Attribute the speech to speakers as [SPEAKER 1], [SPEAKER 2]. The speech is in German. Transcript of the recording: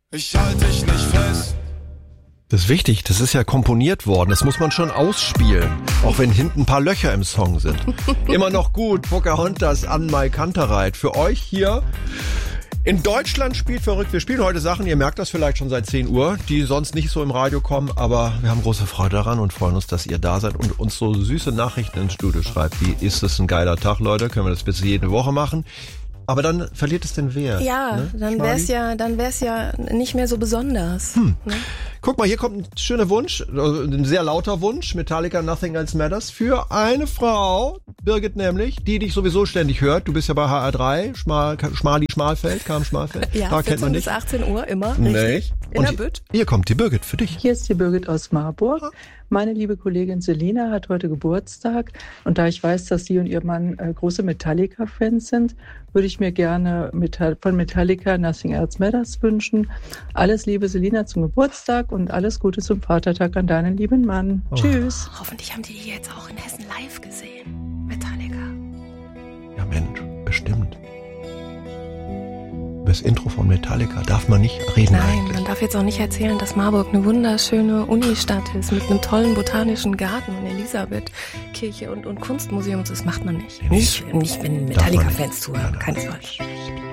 [SPEAKER 1] Ich halte dich nicht fest.
[SPEAKER 2] Das ist wichtig, das ist ja komponiert worden, das muss man schon ausspielen, auch wenn hinten ein paar Löcher im Song sind. Immer noch gut, Pocahontas an Mai Kantereit. Für euch hier in Deutschland spielt verrückt. Wir spielen heute Sachen, ihr merkt das vielleicht schon seit 10 Uhr, die sonst nicht so im Radio kommen, aber wir haben große Freude daran und freuen uns, dass ihr da seid und uns so süße Nachrichten ins Studio schreibt. Wie ist es ein geiler Tag, Leute? Können wir das bitte jede Woche machen? Aber dann verliert es den Wert.
[SPEAKER 3] Ja,
[SPEAKER 2] ne?
[SPEAKER 3] dann wär's ja nicht mehr so besonders. Ne?
[SPEAKER 2] Guck mal, hier kommt ein schöner Wunsch, ein sehr lauter Wunsch. Metallica, Nothing Else Matters. Für eine Frau, Birgit nämlich, die dich sowieso ständig hört. Du bist ja bei HR3, Schmalfeld.
[SPEAKER 3] Ja,
[SPEAKER 2] da kennt man
[SPEAKER 3] 14
[SPEAKER 2] dich.
[SPEAKER 3] bis 18 Uhr immer.
[SPEAKER 2] Nee.
[SPEAKER 3] Richtig. In der Bütt.
[SPEAKER 2] Hier kommt die Birgit für dich.
[SPEAKER 4] Hier ist die Birgit aus Marburg. Meine liebe Kollegin Selina hat heute Geburtstag und da ich weiß, dass sie und ihr Mann große Metallica-Fans sind, würde ich mir gerne von Metallica Nothing Else Matters wünschen. Alles Liebe, Selina, zum Geburtstag und alles Gute zum Vatertag an deinen lieben Mann.
[SPEAKER 2] Oh.
[SPEAKER 4] Tschüss.
[SPEAKER 3] Hoffentlich haben die jetzt auch in Hessen live gesehen. Metallica.
[SPEAKER 2] Ja Mensch, bestimmt. Über das Intro von Metallica darf man nicht reden.
[SPEAKER 3] Nein,
[SPEAKER 2] eigentlich.
[SPEAKER 3] man darf jetzt auch nicht erzählen, dass Marburg eine wunderschöne Unistadt ist mit einem tollen botanischen Garten und Elisabethkirche und Kunstmuseum. Das macht man nicht.
[SPEAKER 2] Nee,
[SPEAKER 3] Nicht wenn
[SPEAKER 2] darf man
[SPEAKER 3] Metallica-Fans
[SPEAKER 2] nicht.
[SPEAKER 3] zuhören.
[SPEAKER 2] Ja,
[SPEAKER 3] Keine Sorge.